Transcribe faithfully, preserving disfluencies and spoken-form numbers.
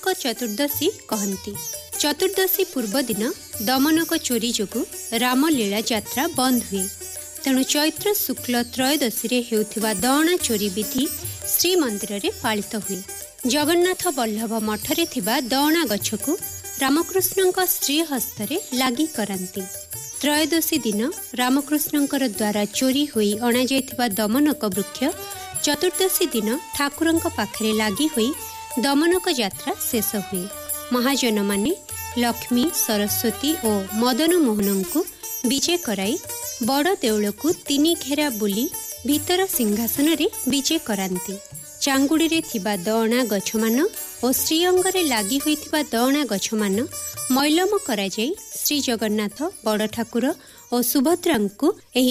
ଚତୁର୍ଦ୍ଦଶୀ କହନ୍ତି। ଚତୁର୍ଦ୍ଦଶୀ ପୂର୍ବ ଦିନ ଦମନକ ଚୋରି ଯୋଗୁଁ ରାମଲୀଳା ଯାତ୍ରା ବନ୍ଦ ହୁଏ। ତେଣୁ ଚୈତ୍ର ଶୁକ୍ଳ ତ୍ରୟୋଦଶୀରେ ହେଉଥିବା ଦଅଣା ଚୋରି ବିଧି ଶ୍ରୀମନ୍ଦିରରେ ପାଳିତ ହୁଏ। ଜଗନ୍ନାଥ ବଲ୍ଲଭ ମଠରେ ଥିବା ଦଅଣା ଗଛକୁ ରାମକୃଷ୍ଣଙ୍କ ଶ୍ରୀହସ୍ତରେ ଲାଗି କରାନ୍ତି। ତ୍ରୟୋଦଶୀ ଦିନ ରାମକୃଷ୍ଣଙ୍କର ଦ୍ୱାରା ଚୋରି ହୋଇ ଅଣାଯାଇଥିବା ଦମନକ ବୃକ୍ଷ ଚତୁର୍ଦ୍ଦଶୀ ଦିନ ଠାକୁରଙ୍କ ପାଖରେ ଲାଗି ହୋଇ ଦମନକ ଯାତ୍ରା ଶେଷ ହୁଏ। ମହାଜନମାନେ ଲକ୍ଷ୍ମୀ, ସରସ୍ୱତୀ ଓ ମଦନ ମୋହନଙ୍କୁ ବିଜେ କରାଇ ବଡ଼ ଦେଉଳକୁ ତିନି ଘେରା ବୁଲି ଭିତର ସିଂହାସନରେ ବିଜେ କରାନ୍ତି। ଚାଙ୍ଗୁଡ଼ିରେ ଥିବା ଦଅଣା ଗଛମାନ ଓ ଶ୍ରୀଅଙ୍ଗରେ ଲାଗି ହୋଇଥିବା ଦଅଣା ଗଛମାନ ମୈଲମ କରାଯାଇ ଶ୍ରୀ ଜଗନ୍ନାଥ, ବଡ଼ ଠାକୁର ଓ ସୁଭଦ୍ରାଙ୍କୁ ଏହି